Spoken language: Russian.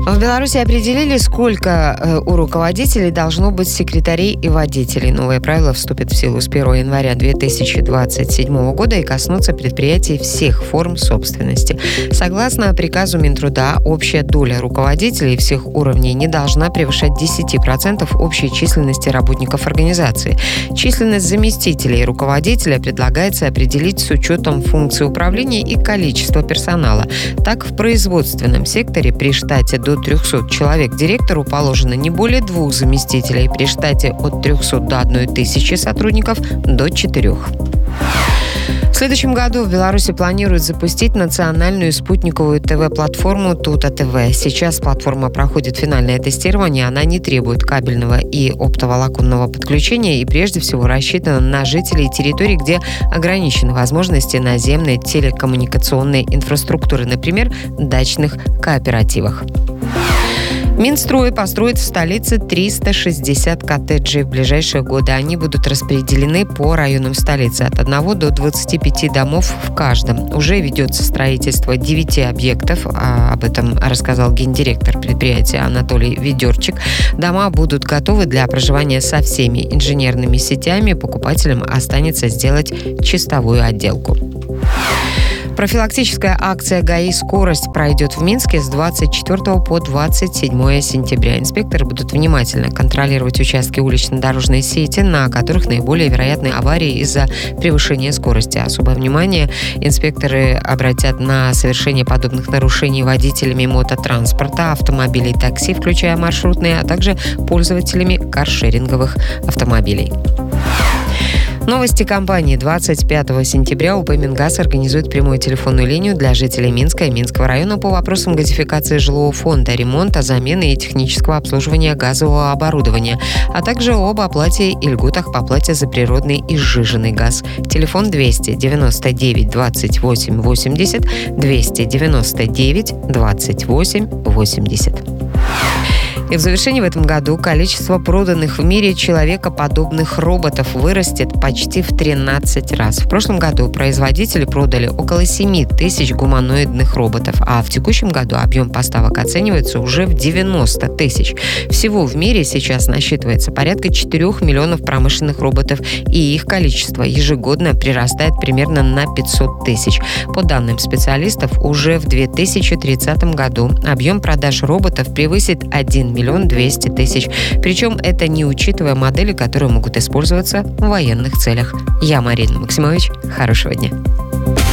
В Беларуси определили, сколько у руководителей должно быть секретарей и водителей. Новое правило вступит в силу с 1 января 2027 года и коснутся предприятий всех форм собственности. Согласно приказу Минтруда, общая доля руководителей всех уровней не должна превышать 10% общей численности работников организации. Численность заместителей руководителя предлагается определить с учетом функции управления и количества персонала. Так, в производственном секторе при штате до 300 человек директору положено не более 2 заместителей, при штате от 300 до 1000 сотрудников до 4. В следующем году в Беларуси планируют запустить национальную спутниковую ТВ-платформу Тута ТВ. Сейчас платформа проходит финальное тестирование, она не требует кабельного и оптоволоконного подключения и прежде всего рассчитана на жителей территорий, где ограничены возможности наземной телекоммуникационной инфраструктуры, например, дачных кооперативах. Минстрой построит в столице 360 коттеджей в ближайшие годы. Они будут распределены по районам столицы от 1 до 25 домов в каждом. Уже ведется строительство 9 объектов. Об этом рассказал гендиректор предприятия Анатолий Ведерчик. Дома будут готовы для проживания со всеми инженерными сетями. Покупателям останется сделать чистовую отделку. Профилактическая акция ГАИ «Скорость» пройдет в Минске с 24 по 27 сентября. Инспекторы будут внимательно контролировать участки улично-дорожной сети, на которых наиболее вероятны аварии из-за превышения скорости. Особое внимание инспекторы обратят на совершение подобных нарушений водителями мототранспорта, автомобилей такси, включая маршрутные, а также пользователями каршеринговых автомобилей. Новости компании. 25 сентября УП «Мингаз» организует прямую телефонную линию для жителей Минска и Минского района по вопросам газификации жилого фонда, ремонта, замены и технического обслуживания газового оборудования, а также об оплате и льготах по оплате за природный и сжиженный газ. Телефон 299 28 80, 299 28 80. И в завершении в этом году количество проданных в мире человекоподобных роботов вырастет почти в 13 раз. В прошлом году производители продали около 7 тысяч гуманоидных роботов, а в текущем году объем поставок оценивается уже в 90 тысяч. Всего в мире сейчас насчитывается порядка 4 миллионов промышленных роботов, и их количество ежегодно прирастает примерно на 500 тысяч. По данным специалистов, уже в 2030 году объем продаж роботов превысит 1 миллион 200 тысяч. Причем это не учитывая модели, которые могут использоваться в военных целях. Я Марина Максимович. Хорошего дня.